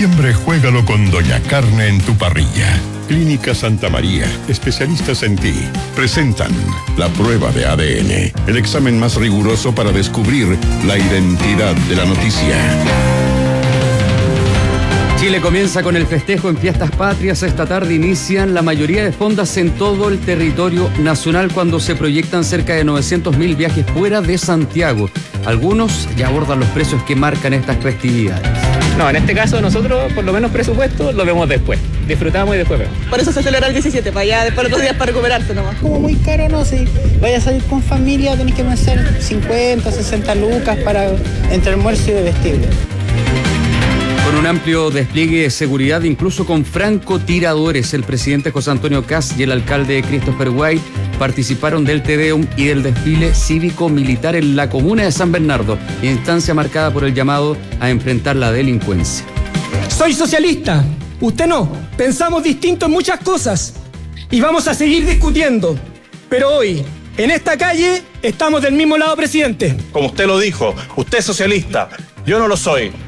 septiembre juégalo con Doña Carne en tu parrilla. Clínica Santa María, especialistas en ti, presentan la prueba de ADN, el examen más riguroso para descubrir la identidad de la noticia. Chile comienza con el festejo en Fiestas Patrias. Esta tarde inician la mayoría de fondas en todo el territorio nacional cuando se proyectan cerca de 900.000 viajes fuera de Santiago. Algunos ya abordan los precios que marcan estas festividades. No, en este caso nosotros, por lo menos presupuesto, lo vemos después. Disfrutamos y después vemos. Por eso se celebra el 17, para allá después los 2 días para recuperarse nomás. Como muy caro, no sé. Vaya a salir con familia, tenés que pensar 50, 60 lucas para entre almuerzo y vestible. Con un amplio despliegue de seguridad, incluso con francotiradores, el presidente José Antonio Kast y el alcalde Christopher White participaron del Te Deum y del desfile cívico-militar en la comuna de San Bernardo, instancia marcada por el llamado a enfrentar la delincuencia. Soy socialista, usted no. Pensamos distinto en muchas cosas y vamos a seguir discutiendo. Pero hoy, en esta calle, estamos del mismo lado, presidente. Como usted lo dijo, usted es socialista, yo no lo soy.